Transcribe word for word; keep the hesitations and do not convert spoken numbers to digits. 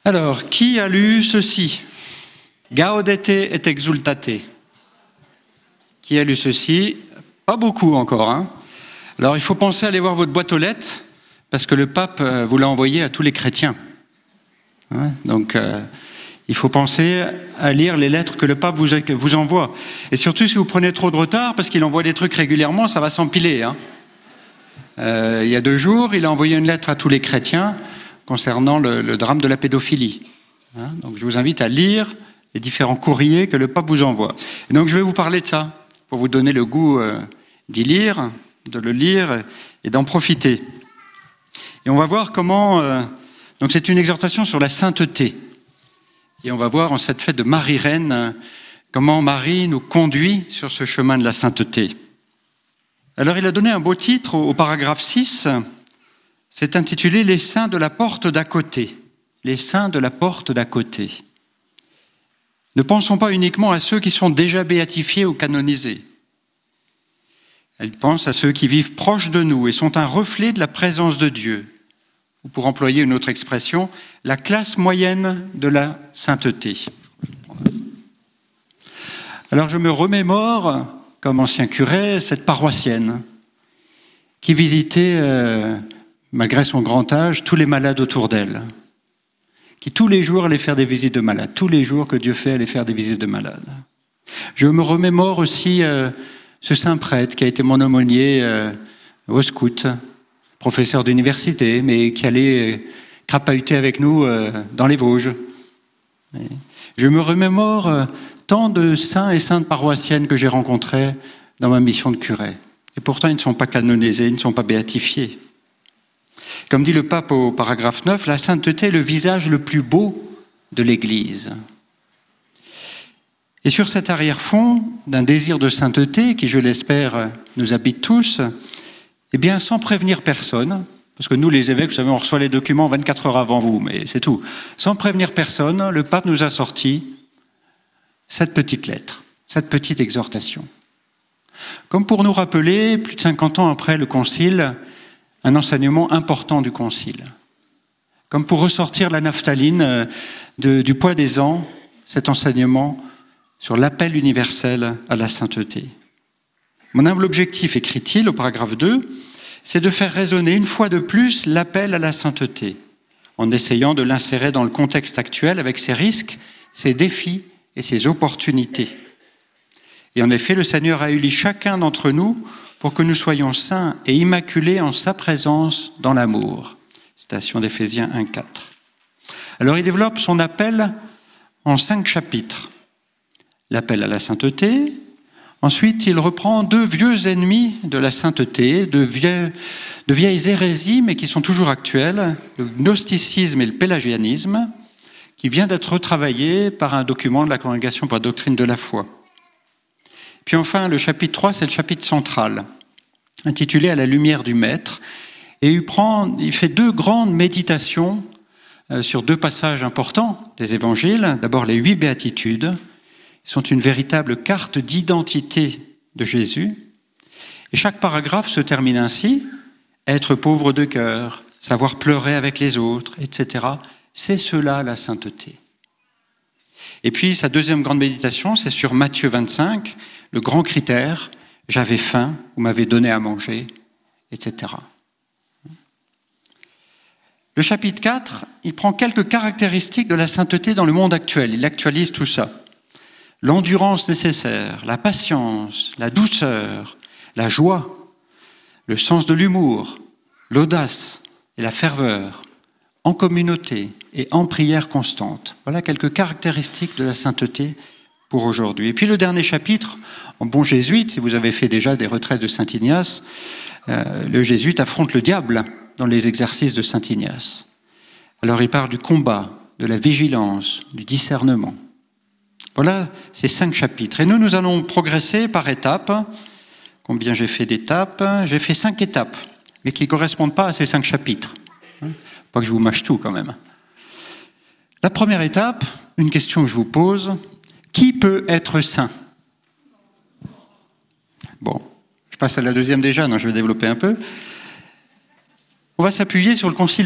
Alors, qui a lu ceci? Gaudete et exultate. Qui a lu ceci? Pas beaucoup encore. Hein. Alors, il faut penser à aller voir votre boîte aux lettres, parce que le pape vous l'a envoyé à tous les chrétiens. Hein, donc, euh, il faut penser à lire les lettres que le pape vous, vous envoie. Et surtout, si vous prenez trop de retard, parce qu'il envoie des trucs régulièrement, ça va s'empiler. Hein. Euh, il y a deux jours, il a envoyé une lettre à tous les chrétiens concernant le, le drame de la pédophilie. Hein, donc, je vous invite à lire les différents courriers que le pape vous envoie. Et donc, je vais vous parler de ça, pour vous donner le goût euh, d'y lire, de le lire et d'en profiter. Et on va voir comment... Euh, donc, c'est une exhortation sur la sainteté. Et on va voir en cette fête de Marie-Reine comment Marie nous conduit sur ce chemin de la sainteté. Alors, il a donné un beau titre au, au paragraphe six. C'est intitulé « Les saints de la porte d'à côté ». Les saints de la porte d'à côté. Ne pensons pas uniquement à ceux qui sont déjà béatifiés ou canonisés. Elle pense à ceux qui vivent proches de nous et sont un reflet de la présence de Dieu. Ou pour employer une autre expression, la classe moyenne de la sainteté. Alors je me remémore, comme ancien curé, cette paroissienne qui visitait, euh, malgré son grand âge, tous les malades autour d'elle. Qui tous les jours allait faire des visites de malades. Tous les jours que Dieu fait, allait faire des visites de malades. Je me remémore aussi euh, ce saint prêtre qui a été mon aumônier euh, au scout, professeur d'université, mais qui allait euh, crapahuter avec nous euh, dans les Vosges. Et je me remémore euh, tant de saints et saintes paroissiennes que j'ai rencontrés dans ma mission de curé. Et pourtant, ils ne sont pas canonisés, ils ne sont pas béatifiés. Comme dit le pape au paragraphe neuf, la sainteté est le visage le plus beau de l'Église. Et sur cet arrière-fond d'un désir de sainteté, qui je l'espère nous habite tous, eh bien sans prévenir personne, parce que nous les évêques, vous savez, on reçoit les documents vingt-quatre heures avant vous, mais c'est tout. Sans prévenir personne, le pape nous a sorti cette petite lettre, cette petite exhortation. Comme pour nous rappeler, plus de cinquante ans après le Concile, un enseignement important du Concile. Comme pour ressortir la naphtaline de, du poids des ans, cet enseignement sur l'appel universel à la sainteté. Mon humble objectif, écrit-il au paragraphe deux, c'est de faire résonner une fois de plus l'appel à la sainteté, en essayant de l'insérer dans le contexte actuel avec ses risques, ses défis et ses opportunités. Et en effet, le Seigneur a élu chacun d'entre nous pour que nous soyons saints et immaculés en sa présence dans l'amour. Citation d'Éphésiens un quatre. Alors il développe son appel en cinq chapitres. L'appel à la sainteté. Ensuite, il reprend deux vieux ennemis de la sainteté, de, vieux, de vieilles hérésies, mais qui sont toujours actuelles, le gnosticisme et le pélagianisme, qui vient d'être retravaillé par un document de la Congrégation pour la doctrine de la foi. Puis enfin, le chapitre trois, c'est le chapitre central, intitulé « À la lumière du Maître ». Et il, prend, il fait deux grandes méditations euh, sur deux passages importants des évangiles. D'abord, les huit béatitudes, qui sont une véritable carte d'identité de Jésus. Et chaque paragraphe se termine ainsi, « Être pauvre de cœur, savoir pleurer avec les autres, et cetera. C'est cela la sainteté. » Et puis, sa deuxième grande méditation, c'est sur Matthieu vingt-cinq, le grand critère, j'avais faim, vous m'avez donné à manger, et cetera. Le chapitre quatre, il prend quelques caractéristiques de la sainteté dans le monde actuel. Il actualise tout ça. L'endurance nécessaire, la patience, la douceur, la joie, le sens de l'humour, l'audace et la ferveur, en communauté et en prière constante. Voilà quelques caractéristiques de la sainteté pour aujourd'hui. Et puis le dernier chapitre, en bon jésuite, si vous avez fait déjà des retraites de Saint Ignace, euh, le jésuite affronte le diable dans les exercices de Saint Ignace. Alors il parle du combat, de la vigilance, du discernement. Voilà ces cinq chapitres. Et nous, nous allons progresser par étapes. Combien j'ai fait d'étapes? J'ai fait cinq étapes, mais qui ne correspondent pas à ces cinq chapitres. Pas que je vous mâche tout quand même. La première étape, une question que je vous pose, qui peut être saint? Bon, je passe à la deuxième déjà, non, je vais développer un peu. On va s'appuyer sur le concile